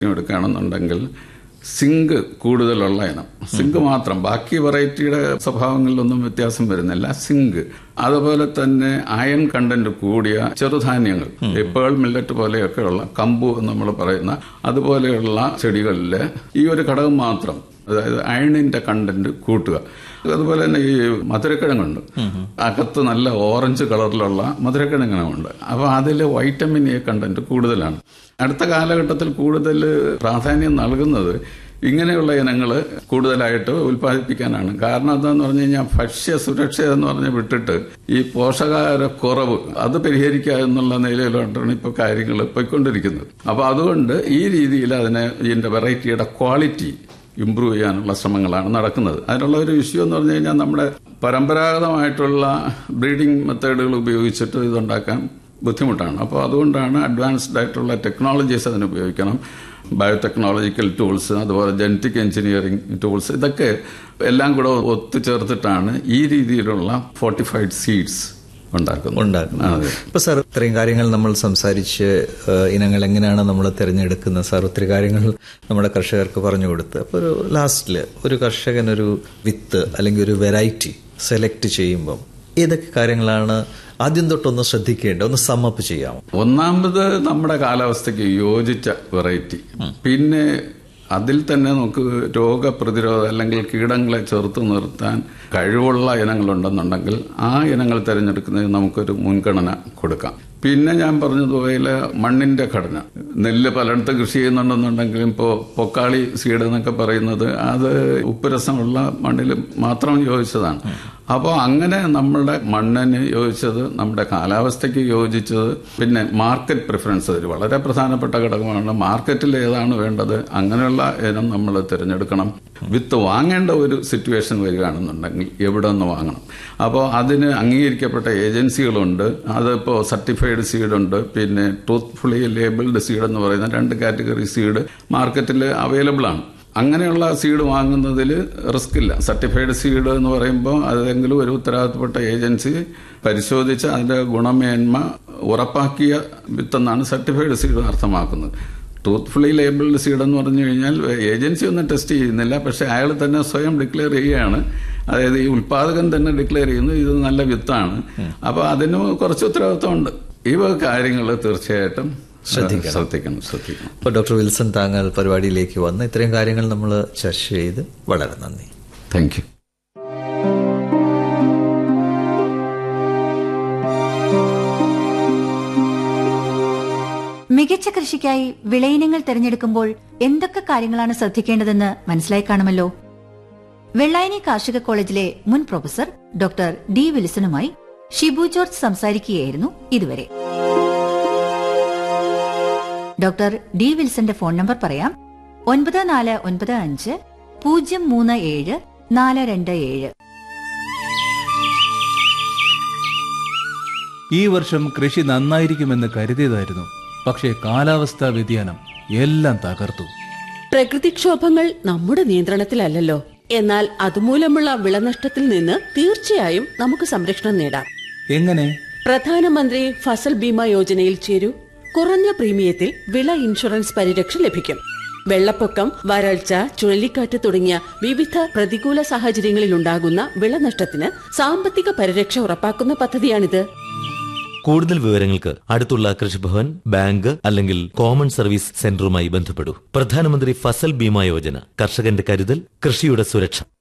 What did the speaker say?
എടുക്കുകയാണെന്നുണ്ടെങ്കിൽ സിങ്ക് കൂടുതലുള്ള ഇനം, സിങ്ക് മാത്രം, ബാക്കി വെറൈറ്റിയുടെ സ്വഭാവങ്ങളിലൊന്നും വ്യത്യാസം വരുന്നില്ല. സിങ്ക്, അതുപോലെ തന്നെ അയൺ കണ്ടന്റ് കൂടിയ ചെറുധാന്യങ്ങൾ, പേൾ മില്ലറ്റ് പോലെയൊക്കെയുള്ള കമ്പു എന്ന് നമ്മൾ പറയുന്ന അതുപോലെയുള്ള ചെടികളിൽ ഈ ഒരു ഘടകം മാത്രം, അതായത് അയണിന്റെ കണ്ടന്റ് കൂട്ടുക. അതുപോലെ തന്നെ ഈ മധുരക്കിഴങ്ങുണ്ട്, അകത്ത് നല്ല ഓറഞ്ച് കളറിലുള്ള മധുരക്കിഴങ്ങുണ്ട്. അപ്പോൾ അതിൽ വൈറ്റമിൻ എ കണ്ടന്റ് കൂടുതലാണ്. അടുത്ത കാലഘട്ടത്തിൽ കൂടുതൽ പ്രാധാന്യം നൽകുന്നത് ഇങ്ങനെയുള്ള ഇനങ്ങൾ കൂടുതലായിട്ട് ഉൽപ്പാദിപ്പിക്കാനാണ്. കാരണം എന്താന്ന് പറഞ്ഞു കഴിഞ്ഞാൽ ഭക്ഷ്യ സുരക്ഷ എന്ന് പറഞ്ഞ് വിട്ടിട്ട് ഈ പോഷകാഹാര കുറവ് അത് പരിഹരിക്കുക എന്നുള്ള നിലയിലോട്ടാണ് ഇപ്പോൾ കാര്യങ്ങൾ പോയിക്കൊണ്ടിരിക്കുന്നത്. അപ്പോൾ അതുകൊണ്ട് ഈ രീതിയിൽ ഇതിന്റെ വെറൈറ്റിയുടെ ക്വാളിറ്റി ഇംപ്രൂവ് ചെയ്യാനുള്ള ശ്രമങ്ങളാണ് നടക്കുന്നത്. അതിനുള്ള ഒരു ഇഷ്യൂ എന്ന് പറഞ്ഞു കഴിഞ്ഞാൽ നമ്മുടെ പരമ്പരാഗതമായിട്ടുള്ള ബ്രീഡിംഗ് മെത്തേഡുകൾ ഉപയോഗിച്ചിട്ട് ഇതുണ്ടാക്കാൻ ബുദ്ധിമുട്ടാണ്. അപ്പോൾ അതുകൊണ്ടാണ് അഡ്വാൻസ്ഡ് ആയിട്ടുള്ള ടെക്നോളജീസ് അതിന് ഉപയോഗിക്കണം. ബയോടെക്നോളജിക്കൽ ടൂൾസ്, അതുപോലെ ജനറ്റിക് എഞ്ചിനീയറിംഗ് ടൂൾസ്, ഇതൊക്കെ എല്ലാം കൂടെ ഒത്തുചേർത്തിട്ടാണ് ഈ രീതിയിലുള്ള ഫോർട്ടിഫൈഡ് സീഡ്സ് ഉണ്ടാക്കുന്നത്. ഇപ്പൊ സാർ ഇത്രയും കാര്യങ്ങൾ നമ്മൾ സംസാരിച്ച് ഇനങ്ങൾ എങ്ങനെയാണ് നമ്മൾ തിരഞ്ഞെടുക്കുന്നത്, സാർ ഒത്തിരി കാര്യങ്ങൾ നമ്മുടെ കർഷകർക്ക് പറഞ്ഞു കൊടുത്ത്. അപ്പോൾ ഒരു ലാസ്റ്റില് ഒരു കർഷകൻ ഒരു വിത്ത് അല്ലെങ്കിൽ ഒരു വെറൈറ്റി സെലക്ട് ചെയ്യുമ്പം ഏതൊക്കെ കാര്യങ്ങളാണ് ആദ്യം തൊട്ടൊന്ന് ശ്രദ്ധിക്കേണ്ടത്, ഒന്ന് സമ്മപ്പ് ചെയ്യാമോ? ഒന്നാമത് നമ്മുടെ കാലാവസ്ഥയ്ക്ക് യോജിച്ച വെറൈറ്റി, പിന്നെ അതിൽ തന്നെ നമുക്ക് രോഗപ്രതിരോധം അല്ലെങ്കിൽ കീടങ്ങളെ ചെറുത്ത് നിർത്താൻ കഴിവുള്ള ഇനങ്ങളുണ്ടെന്നുണ്ടെങ്കിൽ ആ ഇനങ്ങൾ തിരഞ്ഞെടുക്കുന്നതിന് നമുക്കൊരു മുൻഗണന കൊടുക്കാം. പിന്നെ ഞാൻ പറഞ്ഞതുപോലെ മണ്ണിന്റെ ഘടന, നെല്ല് പലയിടത്ത് കൃഷി ചെയ്യുന്നുണ്ടെന്നുണ്ടെങ്കിലും ഇപ്പോൾ പൊക്കാളി സീഡ് എന്നൊക്കെ പറയുന്നത് അത് ഉപ്പുരസമുള്ള മണ്ണിൽ മാത്രം യോജിച്ചതാണ്. അപ്പോൾ അങ്ങനെ നമ്മുടെ മണ്ണിന് യോജിച്ചത്, നമ്മുടെ കാലാവസ്ഥയ്ക്ക് യോജിച്ചത്, പിന്നെ മാർക്കറ്റ് പ്രിഫറൻസ് ഒരു വളരെ പ്രധാനപ്പെട്ട ഘടകമാണ്. മാർക്കറ്റിൽ ഏതാണ് വേണ്ടത് അങ്ങനെയുള്ള ഇനം നമ്മൾ തിരഞ്ഞെടുക്കണം. വിത്ത് വാങ്ങേണ്ട ഒരു സിറ്റുവേഷൻ വരികയാണെന്നുണ്ടെങ്കിൽ എവിടെ നിന്ന് വാങ്ങണം. അപ്പോൾ അതിന് അംഗീകരിക്കപ്പെട്ട ഏജൻസികളുണ്ട്. അതിപ്പോൾ സർട്ടിഫൈഡ് സീഡ് ഉണ്ട്, പിന്നെ ട്രൂത്ത്ഫുള്ളി ലേബിൾഡ് സീഡ് എന്ന് പറയുന്ന 2 കാറ്റഗറി സീഡ് മാർക്കറ്റിൽ അവൈലബിൾ ആണ്. അങ്ങനെയുള്ള സീഡ് വാങ്ങുന്നതിൽ റിസ്ക് ഇല്ല. സർട്ടിഫൈഡ് സീഡ് എന്ന് പറയുമ്പോൾ അതെങ്കിലും ഒരു ഉത്തരവാദിത്തപ്പെട്ട ഏജൻസി പരിശോധിച്ച് അതിന്റെ ഗുണമേന്മ ഉറപ്പാക്കിയ വിത്തെന്നാണ് സർട്ടിഫൈഡ് സീഡ് അർത്ഥമാക്കുന്നത്. ട്രൂത്ത്ഫുള്ളി ലേബിൾഡ് സീഡ് എന്ന് പറഞ്ഞു കഴിഞ്ഞാൽ ഏജൻസി ഒന്നും ടെസ്റ്റ് ചെയ്യുന്നില്ല, പക്ഷെ അയാൾ തന്നെ സ്വയം ഡിക്ലെയർ ചെയ്യുകയാണ്. അതായത് ഈ ഉൽപാദകൻ തന്നെ ഡിക്ലെയർ ചെയ്യുന്നു ഇത് നല്ല വിത്താണ്. അപ്പോൾ അതിന് കുറച്ച് ഉത്തരവാദിത്തമുണ്ട്. ഈ കാര്യങ്ങൾ തീർച്ചയായിട്ടും ശ്രദ്ധിക്കണം. അപ്പോൾ ഡോക്ടർ വിൽസൺ, താങ്കൾ പരിപാടിയിലേക്ക് വന്ന് ഇത്രയും കാര്യങ്ങൾ നമ്മൾ ചർച്ച ചെയ്ത് വളരെ നന്ദി. Thank you. മികച്ച കൃഷിക്കായി വിളയിനങ്ങൾ തിരഞ്ഞെടുക്കുമ്പോൾ എന്തൊക്കെ കാര്യങ്ങളാണ് ശ്രദ്ധിക്കേണ്ടതെന്ന് മനസ്സിലായി കാണുമല്ലോ. വെള്ളായണി കാർഷിക കോളേജിലെ മുൻ professor doctor D വിൽസണുമായി Shibu George സംസാരിക്കുകയായിരുന്നു ഇതുവരെ. ഡോക്ടർ ഡി വിൽസന്റെ ഫോൺ നമ്പർ പറയാം: 9495-037-427. ഈ വർഷം കൃഷി നന്നായിരിക്കുമെന്ന് കരുതിയതായിരുന്നു. പക്ഷേ കാലാവസ്ഥാ വ്യതിയാനം എല്ലാം തകർത്തു. പ്രകൃതിക്ഷോഭങ്ങൾ നമ്മുടെ നിയന്ത്രണത്തിലല്ലല്ലോ. എന്നാൽ അതുമൂലമുള്ള വിളനഷ്ടത്തിൽ നിന്ന് തീർച്ചയായും നമുക്ക് സംരക്ഷണം നേടാം. എങ്ങനെ? പ്രധാനമന്ത്രി ഫസൽ ബീമ യോജനയിൽ ചേരൂ. കുറഞ്ഞ പ്രീമിയത്തിൽ വിള ഇൻഷുറൻസ് പരിരക്ഷ ലഭിക്കും. വെള്ളപ്പൊക്കം, വരൾച്ച, ചുഴലിക്കാറ്റ് തുടങ്ങിയ വിവിധ പ്രതികൂല സാഹചര്യങ്ങളിലുണ്ടാകുന്ന വിളനഷ്ടത്തിന് സാമ്പത്തിക പരിരക്ഷ ഉറപ്പാക്കുന്ന പദ്ധതിയാണിത്. കൂടുതൽ വിവരങ്ങൾക്ക് അടുത്തുള്ള കൃഷിഭവൻ, ബാങ്ക് അല്ലെങ്കിൽ കോമൺ സർവീസ് സെന്ററുമായി ബന്ധപ്പെടൂ. പ്രധാനമന്ത്രി ഫസൽ ബീമ യോജന, കർഷകന്റെ കരുതൽ, കൃഷിയുടെ സുരക്ഷ.